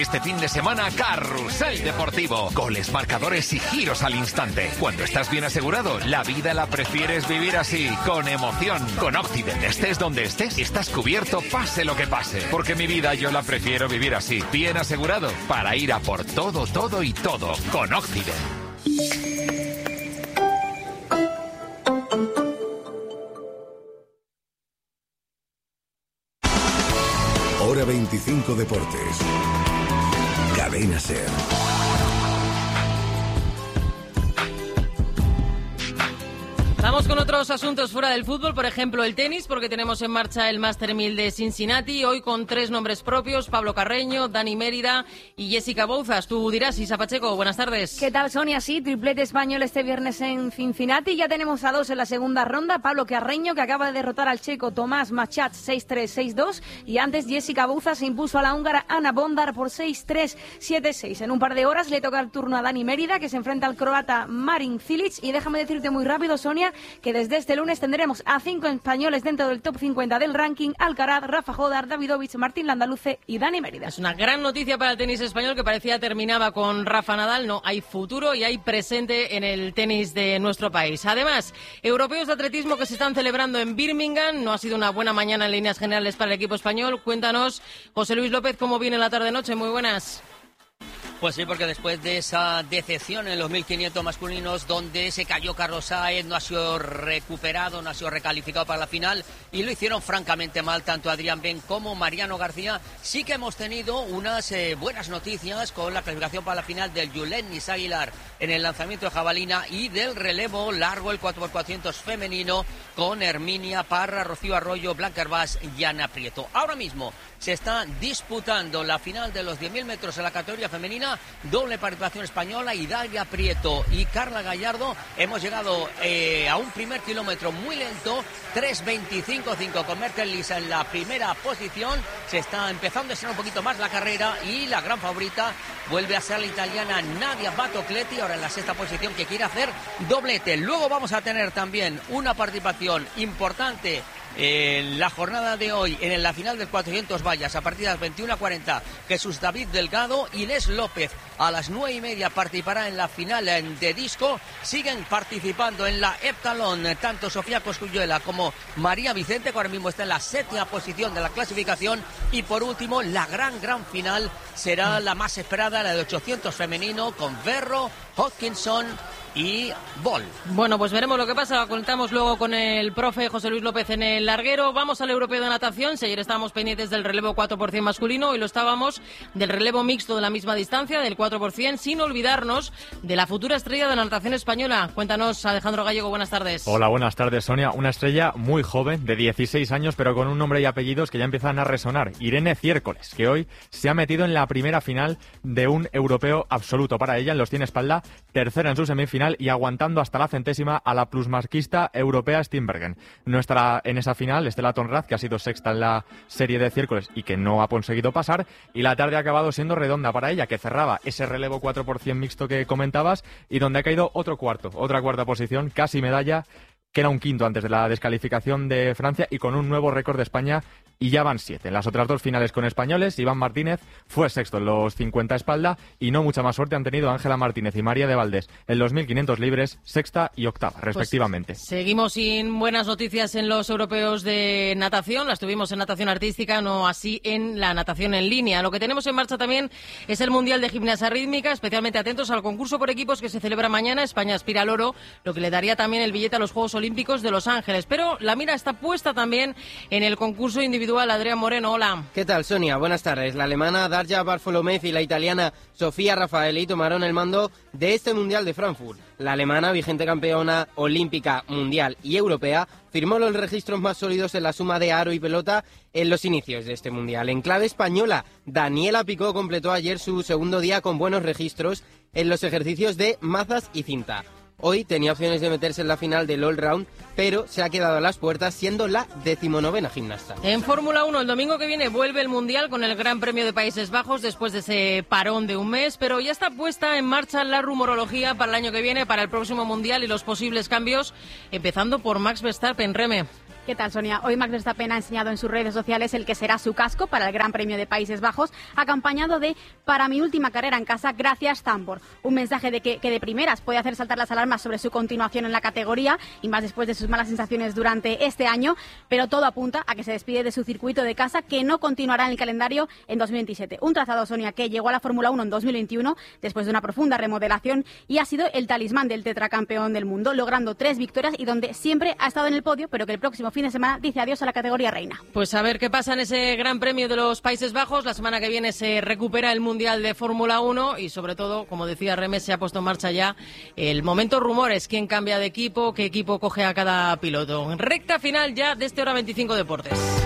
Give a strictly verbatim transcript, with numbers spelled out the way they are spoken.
Este fin de semana, Carrusel Deportivo. Goles, marcadores y giros al instante. Cuando estás bien asegurado, la vida la prefieres vivir así, con emoción. Con Occident, estés donde estés, estás cubierto pase lo que pase. Porque mi vida yo la prefiero vivir así, bien asegurado, para ir a por todo, todo y todo. Con Occident. Hora veinticinco Deportes. Cadena SER. Vamos con otros asuntos fuera del fútbol, por ejemplo el tenis, porque tenemos en marcha el Master mil de Cincinnati, hoy con tres nombres propios, Pablo Carreño, Dani Mérida y Jessica Bouzas. Tú dirás, Isa Pacheco, buenas tardes. ¿Qué tal, Sonia? Sí, triplete español este viernes en Cincinnati, ya tenemos a dos en la segunda ronda, Pablo Carreño, que acaba de derrotar al checo Tomás Machat seis tres seis dos, y antes Jessica Bouzas se impuso a la húngara Ana Bondar por seis tres siete seis. En un par de horas le toca el turno a Dani Mérida, que se enfrenta al croata Marin Cilic, y déjame decirte muy rápido, Sonia, que desde este lunes tendremos a cinco españoles dentro del top cincuenta del ranking: Alcaraz, Rafa Jodar, Davidovich, Martín Landaluce y Dani Mérida. Es una gran noticia para el tenis español, que parecía terminaba con Rafa Nadal. No, hay futuro y hay presente en el tenis de nuestro país. Además, europeos de atletismo que se están celebrando en Birmingham. No ha sido una buena mañana en líneas generales para el equipo español. Cuéntanos, José Luis López, cómo viene la tarde-noche. Muy buenas. Pues sí, porque después de esa decepción en los mil quinientos masculinos, donde se cayó Carlos Sáez, no ha sido recuperado, no ha sido recalificado para la final, y lo hicieron francamente mal tanto Adrián Ben como Mariano García, sí que hemos tenido unas eh, buenas noticias con la clasificación para la final del Julen Nis Aguilar en el lanzamiento de jabalina y del relevo largo, el cuatro por cuatrocientos femenino, con Herminia Parra, Rocío Arroyo, Blanca Herbás y Ana Prieto. Ahora mismo se está disputando la final de los diez mil metros en la categoría femenina, doble participación española, Idalia Prieto y Carla Gallardo. Hemos llegado eh, a un primer kilómetro muy lento, tres veinticinco cinco con Merkel Lisa en la primera posición. Se está empezando a ser un poquito más la carrera y la gran favorita vuelve a ser la italiana Nadia Battocletti, ahora en la sexta posición, que quiere hacer doblete. Luego vamos a tener también una participación importante en la jornada de hoy en la final del cuatrocientos vallas a partir de las veintiuna cuarenta. Jesús David Delgado, Inés López a las nueve y media participará en la final de disco. Siguen participando en la heptalón tanto Sofía Cosculluela como María Vicente, que ahora mismo está en la séptima posición de la clasificación. Y por último, la gran gran final será la más esperada, la de ochocientos femenino, con Berro, Hodgkinson y Bol. Bueno, pues veremos lo que pasa. Lo contamos luego con el profe José Luis López en el larguero. Vamos al europeo de natación. Si ayer estábamos pendientes del relevo cuatro por ciento masculino, hoy lo estábamos del relevo mixto de la misma distancia, del cuatro por ciento, sin olvidarnos de la futura estrella de la natación española. Cuéntanos, Alejandro Gallego, buenas tardes. Hola, buenas tardes, Sonia. Una estrella muy joven, de dieciséis años, pero con un nombre y apellidos que ya empiezan a resonar. Irene Ciércoles, que hoy se ha metido en la primera final de un europeo absoluto para ella. En los cien espalda, tercera en su semifinal y aguantando hasta la centésima a la plusmarquista europea Steenbergen. No estará en esa final Estela Tonraz, que ha sido sexta en la serie de Ciércoles y que no ha conseguido pasar, y la tarde ha acabado siendo redonda para ella, que cerraba ese relevo cuatro por ciento mixto que comentabas y donde ha caído otro cuarto, otra cuarta posición, casi medalla, que era un quinto antes de la descalificación de Francia, y con un nuevo récord de España, y ya van siete. En las otras dos finales con españoles, Iván Martínez fue sexto en los cincuenta espalda, y no mucha más suerte han tenido Ángela Martínez y María de Valdés en los mil quinientos libres, sexta y octava, respectivamente. Pues seguimos sin buenas noticias en los europeos de natación. Las tuvimos en natación artística, no así en la natación en línea. Lo que tenemos en marcha también es el Mundial de Gimnasia Rítmica, especialmente atentos al concurso por equipos que se celebra mañana. España aspira al oro, lo que le daría también el billete a los Juegos Olímpicos de Los Ángeles. Pero la mira está puesta también en el concurso individual. Adrián Moreno, hola. ¿Qué tal, Sonia? Buenas tardes. La alemana Darja Barfolomez y la italiana Sofía Raffaelli tomaron el mando de este Mundial de Frankfurt. La alemana, vigente campeona olímpica, mundial y europea, firmó los registros más sólidos en la suma de aro y pelota en los inicios de este Mundial. En clave española, Daniela Picó completó ayer su segundo día con buenos registros en los ejercicios de mazas y cinta. Hoy tenía opciones de meterse en la final del all-round, pero se ha quedado a las puertas siendo la decimonovena gimnasta. En Fórmula uno, el domingo que viene vuelve el Mundial con el Gran Premio de Países Bajos después de ese parón de un mes, pero ya está puesta en marcha la rumorología para el año que viene, para el próximo Mundial y los posibles cambios, empezando por Max Verstappen. Reme. ¿Qué tal, Sonia? Hoy Max Verstappen ha enseñado en sus redes sociales el que será su casco para el Gran Premio de Países Bajos, acompañado de "para mi última carrera en casa, gracias Zandvoort". Un mensaje de que, que de primeras puede hacer saltar las alarmas sobre su continuación en la categoría, y más después de sus malas sensaciones durante este año, pero todo apunta a que se despide de su circuito de casa, que no continuará en el calendario en dos mil veintisiete. Un trazado, Sonia, que llegó a la Fórmula uno en dos mil veintiuno después de una profunda remodelación y ha sido el talismán del tetracampeón del mundo, logrando tres victorias y donde siempre ha estado en el podio, pero que el próximo fin de semana dice adiós a la categoría reina. Pues a ver qué pasa en ese Gran Premio de los Países Bajos. La semana que viene se recupera el Mundial de Fórmula uno y sobre todo, como decía Remes, se ha puesto en marcha ya el momento rumores, quién cambia de equipo, qué equipo coge a cada piloto. Recta final ya de este Hora veinticinco Deportes.